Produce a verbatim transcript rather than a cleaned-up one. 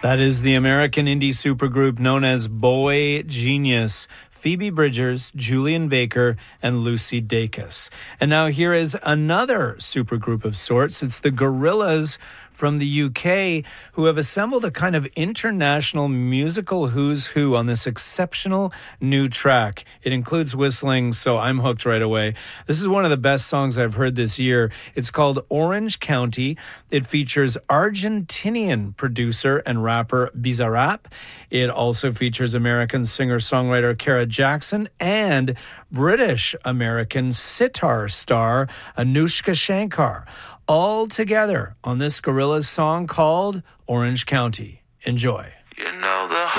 That is the American indie supergroup known as Boy Genius. Phoebe Bridgers, Julian Baker, and Lucy Dacus. And now here is another supergroup of sorts. It's the Gorillaz from the U K, who have assembled a kind of international musical who's who on this exceptional new track. It includes whistling, so I'm hooked right away. This is one of the best songs I've heard this year. It's called Orange County. It features Argentinian producer and rapper Bizarrap. It also features American singer-songwriter Kara Jackson and British-American sitar star Anushka Shankar, all together on this Gorillaz song called Orange County. Enjoy. You know the